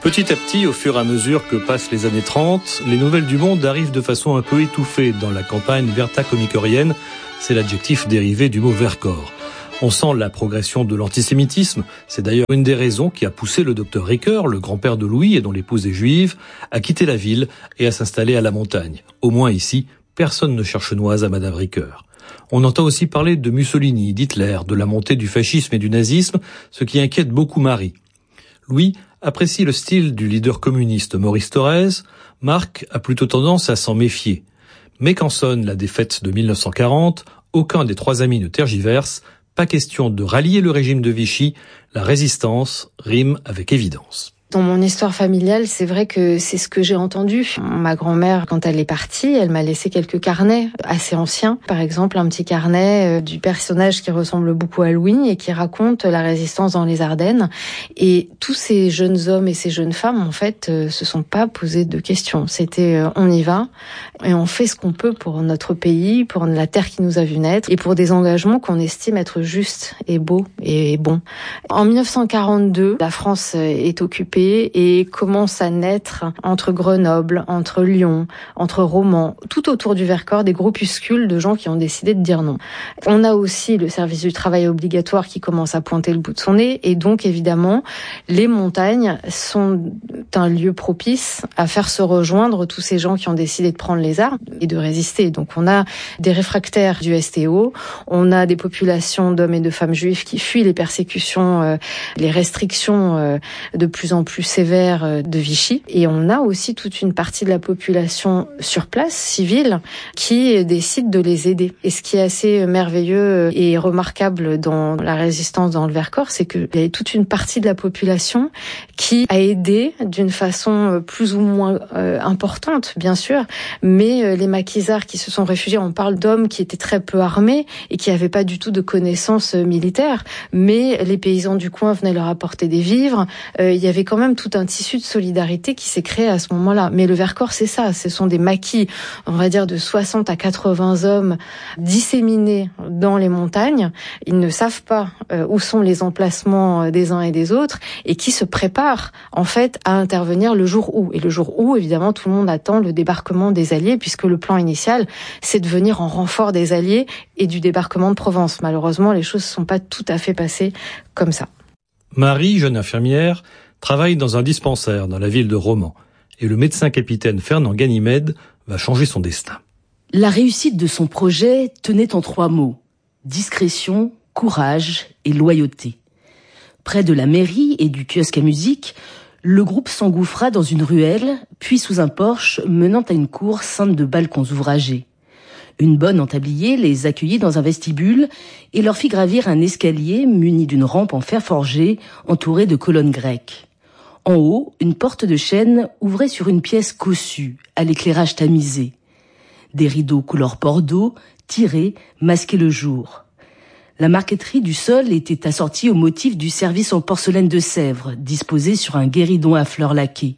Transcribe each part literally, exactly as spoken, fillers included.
Petit à petit, au fur et à mesure que passent les années trente, les nouvelles du monde arrivent de façon un peu étouffée dans la campagne verta-comicorienne. C'est l'adjectif dérivé du mot Vercors. On sent la progression de l'antisémitisme. C'est d'ailleurs une des raisons qui a poussé le docteur Ricoeur, le grand-père de Louis et dont l'épouse est juive, à quitter la ville et à s'installer à la montagne. Au moins ici, personne ne cherche noise à Madame Ricoeur. On entend aussi parler de Mussolini, d'Hitler, de la montée du fascisme et du nazisme, ce qui inquiète beaucoup Marie. Louis apprécie le style du leader communiste Maurice Thorez. Marc a plutôt tendance à s'en méfier. Mais quand sonne la défaite de mille neuf cent quarante, aucun des trois amis ne tergiverse. Pas question de rallier le régime de Vichy. La résistance rime avec évidence. Dans mon histoire familiale, c'est vrai que c'est ce que j'ai entendu. Ma grand-mère, quand elle est partie, elle m'a laissé quelques carnets assez anciens. Par exemple, un petit carnet du personnage qui ressemble beaucoup à Louis et qui raconte la résistance dans les Ardennes. Et tous ces jeunes hommes et ces jeunes femmes, en fait, se sont pas posés de questions. C'était on y va et on fait ce qu'on peut pour notre pays, pour la terre qui nous a vu naître et pour des engagements qu'on estime être justes et beaux et bons. En mille neuf cent quarante-deux, la France est occupée et commence à naître entre Grenoble, entre Lyon, entre Romans, tout autour du Vercors, des groupuscules de gens qui ont décidé de dire non. On a aussi le service du travail obligatoire qui commence à pointer le bout de son nez et donc évidemment, les montagnes sont un lieu propice à faire se rejoindre tous ces gens qui ont décidé de prendre les armes et de résister. Donc on a des réfractaires du S T O, on a des populations d'hommes et de femmes juifs qui fuient les persécutions, euh, les restrictions euh, de plus en plus plus sévère de Vichy. Et on a aussi toute une partie de la population sur place, civile, qui décide de les aider. Et ce qui est assez merveilleux et remarquable dans la résistance dans le Vercors, c'est qu'il y a toute une partie de la population qui a aidé d'une façon plus ou moins euh, importante, bien sûr, mais les maquisards qui se sont réfugiés, on parle d'hommes qui étaient très peu armés et qui n'avaient pas du tout de connaissances militaires, mais les paysans du coin venaient leur apporter des vivres. Euh, il y avait quand même tout un tissu de solidarité qui s'est créé à ce moment-là. Mais le Vercors, c'est ça. Ce sont des maquis, on va dire, de soixante à quatre-vingts hommes disséminés dans les montagnes. Ils ne savent pas euh, où sont les emplacements des uns et des autres et qui se préparent, en fait, à intervenir le jour où. Et le jour où, évidemment, tout le monde attend le débarquement des Alliés puisque le plan initial, c'est de venir en renfort des Alliés et du débarquement de Provence. Malheureusement, les choses ne sont pas tout à fait passées comme ça. Marie, jeune infirmière, travaille dans un dispensaire dans la ville de Romans. Et le médecin-capitaine Fernand Ganymède va changer son destin. La réussite de son projet tenait en trois mots. Discrétion, courage et loyauté. Près de la mairie et du kiosque à musique, le groupe s'engouffra dans une ruelle, puis sous un porche menant à une cour ceinte de balcons ouvragés. Une bonne en tablier les accueillit dans un vestibule et leur fit gravir un escalier muni d'une rampe en fer forgé entourée de colonnes grecques. En haut, une porte de chêne ouvrait sur une pièce cossue, à l'éclairage tamisé. Des rideaux couleur bordeaux, tirés, masquaient le jour. La marqueterie du sol était assortie au motif du service en porcelaine de Sèvres, disposé sur un guéridon à fleurs laquées.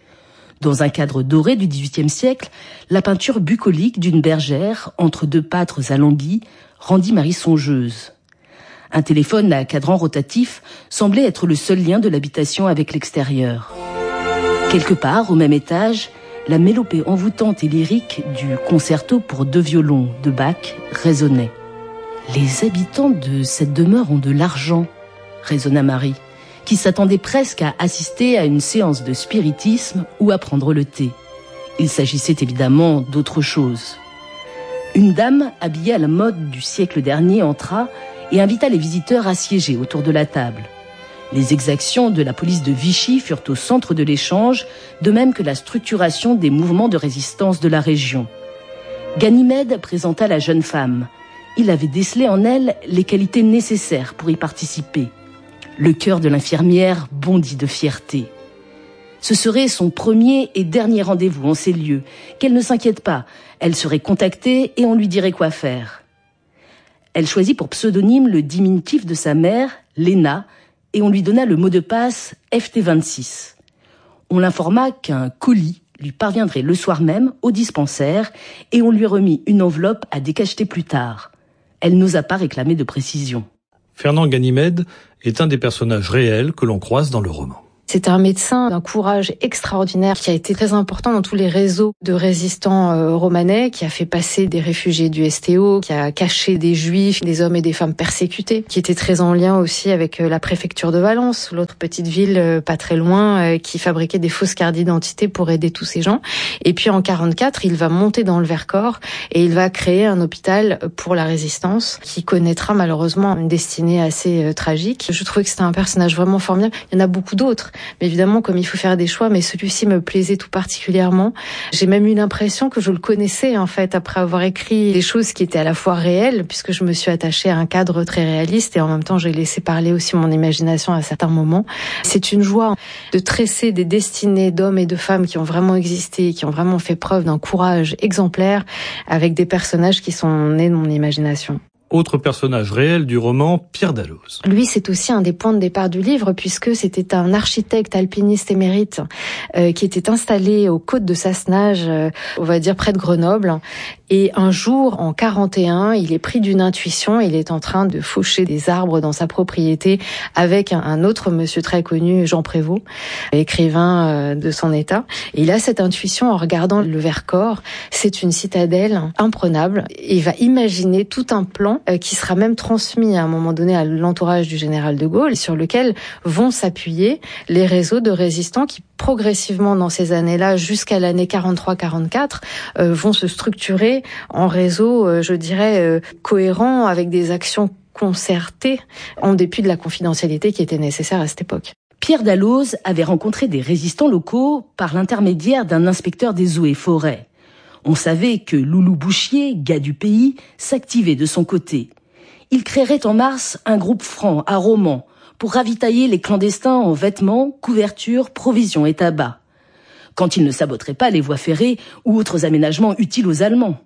Dans un cadre doré du dix-huitième siècle, la peinture bucolique d'une bergère, entre deux pâtres alanguis, rendit Marie songeuse. Un téléphone à cadran rotatif semblait être le seul lien de l'habitation avec l'extérieur. Quelque part, au même étage, la mélopée envoûtante et lyrique du concerto pour deux violons de Bach résonnait. « Les habitants de cette demeure ont de l'argent », raisonna Marie, qui s'attendait presque à assister à une séance de spiritisme ou à prendre le thé. Il s'agissait évidemment d'autre chose. Une dame, habillée à la mode du siècle dernier, entra et invita les visiteurs à siéger autour de la table. Les exactions de la police de Vichy furent au centre de l'échange, de même que la structuration des mouvements de résistance de la région. Ganymède présenta la jeune femme. Il avait décelé en elle les qualités nécessaires pour y participer. Le cœur de l'infirmière bondit de fierté. Ce serait son premier et dernier rendez-vous en ces lieux. Qu'elle ne s'inquiète pas, elle serait contactée et on lui dirait quoi faire. Elle choisit pour pseudonyme le diminutif de sa mère, Léna, et on lui donna le mot de passe F T vingt-six. On l'informa qu'un colis lui parviendrait le soir même au dispensaire et on lui remit une enveloppe à décacheter plus tard. Elle n'osa pas réclamer de précision. Fernand Ganymède est un des personnages réels que l'on croise dans le roman. C'était un médecin d'un courage extraordinaire qui a été très important dans tous les réseaux de résistants euh, romanais, qui a fait passer des réfugiés du S T O, qui a caché des juifs, des hommes et des femmes persécutés, qui était très en lien aussi avec euh, la préfecture de Valence, l'autre petite ville euh, pas très loin, euh, qui fabriquait des fausses cartes d'identité pour aider tous ces gens. Et puis en quarante-quatre, il va monter dans le Vercors et il va créer un hôpital pour la résistance qui connaîtra malheureusement une destinée assez euh, tragique. Je trouvais que c'était un personnage vraiment formidable. Il y en a beaucoup d'autres. Mais évidemment, comme il faut faire des choix, mais celui-ci me plaisait tout particulièrement. J'ai même eu l'impression que je le connaissais, en fait, après avoir écrit des choses qui étaient à la fois réelles, puisque je me suis attachée à un cadre très réaliste et en même temps, j'ai laissé parler aussi mon imagination à certains moments. C'est une joie de tresser des destinées d'hommes et de femmes qui ont vraiment existé, qui ont vraiment fait preuve d'un courage exemplaire avec des personnages qui sont nés de mon imagination. Autre personnage réel du roman, Pierre Dalloz. Lui, c'est aussi un des points de départ du livre, puisque c'était un architecte alpiniste émérite euh, qui était installé aux côtes de Sassenage, euh, on va dire près de Grenoble. Et un jour, en quarante et un, il est pris d'une intuition, il est en train de faucher des arbres dans sa propriété avec un, un autre monsieur très connu, Jean Prévost, écrivain euh, de son état. Et il a cette intuition en regardant le Vercors, c'est une citadelle imprenable, et il va imaginer tout un plan euh, qui sera même transmis à un moment donné à l'entourage du général de Gaulle, sur lequel vont s'appuyer les réseaux de résistants qui progressivement dans ces années-là, jusqu'à l'année quarante-trois quarante-quatre, euh, vont se structurer en réseau, euh, je dirais, euh, cohérent, avec des actions concertées, en dépit de la confidentialité qui était nécessaire à cette époque. Pierre Dalloz avait rencontré des résistants locaux par l'intermédiaire d'un inspecteur des eaux et forêts. On savait que Loulou Bouchier, gars du pays, s'activait de son côté. Il créerait en mars un groupe franc à Romans, pour ravitailler les clandestins en vêtements, couvertures, provisions et tabac, quand il ne saboterait pas les voies ferrées ou autres aménagements utiles aux Allemands.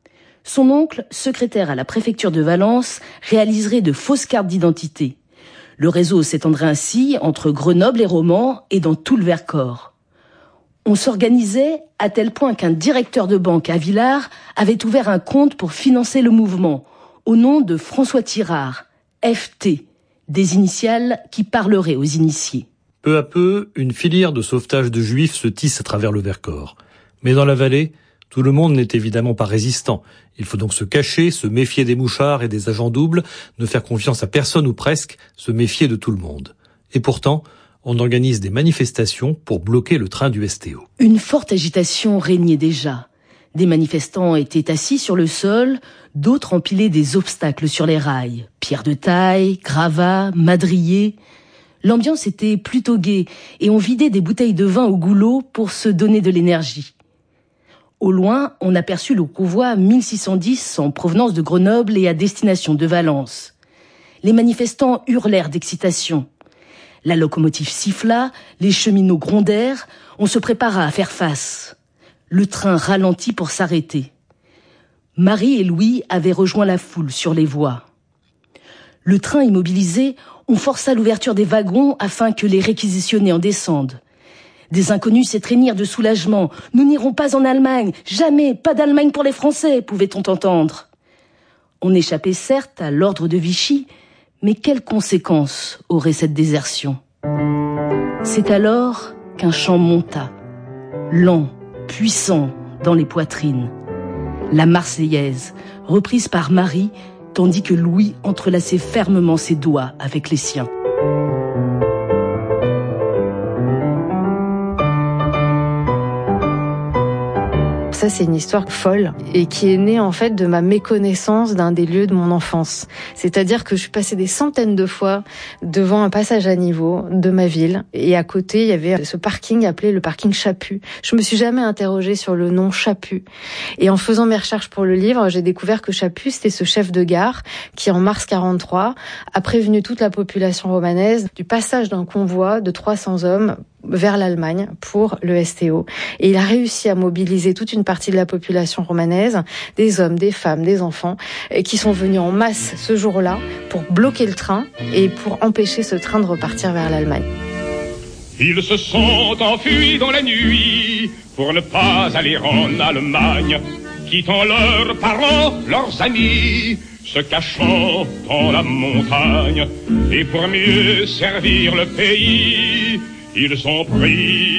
Son oncle, secrétaire à la préfecture de Valence, réaliserait de fausses cartes d'identité. Le réseau s'étendrait ainsi entre Grenoble et Romans et dans tout le Vercors. On s'organisait à tel point qu'un directeur de banque à Villars avait ouvert un compte pour financer le mouvement, au nom de François Tirard, F T, des initiales qui parleraient aux initiés. Peu à peu, une filière de sauvetage de juifs se tisse à travers le Vercors. Mais dans la vallée, tout le monde n'est évidemment pas résistant. Il faut donc se cacher, se méfier des mouchards et des agents doubles, ne faire confiance à personne ou presque, se méfier de tout le monde. Et pourtant, on organise des manifestations pour bloquer le train du S T O. Une forte agitation régnait déjà. Des manifestants étaient assis sur le sol, d'autres empilaient des obstacles sur les rails. Pierres de taille, gravats, madriers. L'ambiance était plutôt gaie et on vidait des bouteilles de vin au goulot pour se donner de l'énergie. Au loin, on aperçut le convoi mille six cent dix en provenance de Grenoble et à destination de Valence. Les manifestants hurlèrent d'excitation. La locomotive siffla, les cheminots grondèrent, on se prépara à faire face. Le train ralentit pour s'arrêter. Marie et Louis avaient rejoint la foule sur les voies. Le train immobilisé, on força l'ouverture des wagons afin que les réquisitionnés en descendent. Des inconnus s'étreignirent de soulagement. « Nous n'irons pas en Allemagne, jamais, pas d'Allemagne pour les Français », pouvait-on entendre. On échappait certes à l'ordre de Vichy, mais quelles conséquences aurait cette désertion ? C'est alors qu'un chant monta, lent, puissant dans les poitrines. La Marseillaise, reprise par Marie, tandis que Louis entrelaçait fermement ses doigts avec les siens. Ça, c'est une histoire folle et qui est née en fait de ma méconnaissance d'un des lieux de mon enfance. C'est-à-dire que je suis passée des centaines de fois devant un passage à niveau de ma ville et à côté, il y avait ce parking appelé le parking Chaput. Je me suis jamais interrogée sur le nom Chaput. Et en faisant mes recherches pour le livre, j'ai découvert que Chaput, c'était ce chef de gare qui, en mars quarante-trois, a prévenu toute la population romanaise du passage d'un convoi de trois cents hommes vers l'Allemagne pour le S T O. Et il a réussi à mobiliser toute une partie de la population romanaise, des hommes, des femmes, des enfants, qui sont venus en masse ce jour-là pour bloquer le train et pour empêcher ce train de repartir vers l'Allemagne. Ils se sont enfuis dans la nuit pour ne pas aller en Allemagne, quittant leurs parents, leurs amis, se cachant dans la montagne. Et pour mieux servir le pays, Ils sont pris